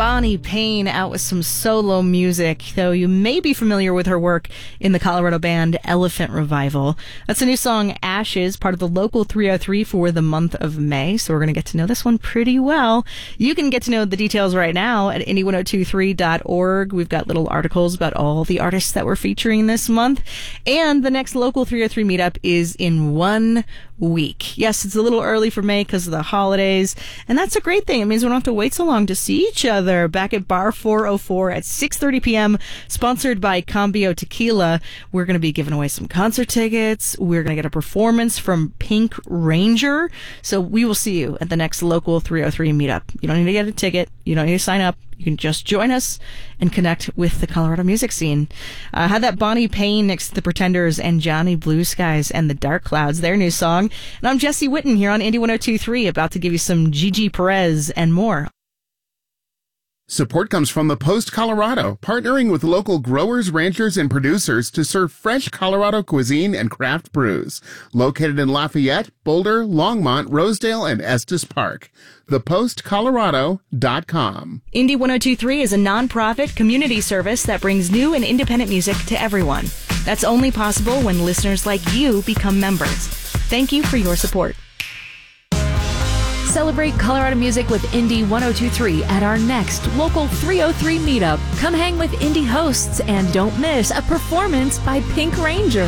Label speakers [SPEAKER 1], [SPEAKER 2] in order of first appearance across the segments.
[SPEAKER 1] Bonnie Payne out with some solo music, though you may be familiar with her work in the Colorado band Elephant Revival. That's a new song, Ashes, part of the Local 303 for the month of May, so we're going to get to know this one pretty well. You can get to know the details right now at indie1023.org. We've got little articles about all the artists that we're featuring this month, and the next Local 303 meetup is in 1 week. Yes, it's a little early for May because of the holidays, and that's a great thing. It means we don't have to wait so long to see each other. Back at Bar 404 at 6:30 p.m., sponsored by Cambio Tequila. We're going to be giving away some concert tickets. We're going to get a performance from Pink Ranger. So we will see you at the next Local 303 meetup. You don't need to get a ticket. You don't need to sign up. You can just join us and connect with the Colorado music scene. Had that Bonnie Payne next to the Pretenders and Johnny Blue Skies and the Dark Clouds, their new song. And I'm Jesse Witten here on Indie 102.3, about to give you some Gigi Perez and more.
[SPEAKER 2] Support comes from the Post Colorado, partnering with local growers, ranchers, and producers to serve fresh Colorado cuisine and craft brews. Located in Lafayette, Boulder, Longmont, Rosedale, and Estes Park. ThePostColorado.com.
[SPEAKER 1] Indie 102.3 is a nonprofit community service that brings new and independent music to everyone. That's only possible when listeners like you become members. Thank you for your support.
[SPEAKER 3] Celebrate Colorado music with Indie 102.3 at our next Local 303 meetup. Come hang with indie hosts and don't miss a performance by Pink Ranger.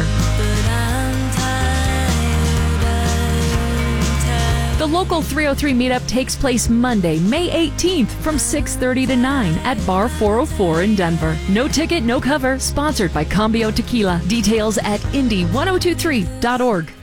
[SPEAKER 3] The Local 303 meetup takes place Monday, May 18th from 6:30 to 9 at Bar 404 in Denver. No ticket, no cover, sponsored by Cambio Tequila. Details at indie1023.org.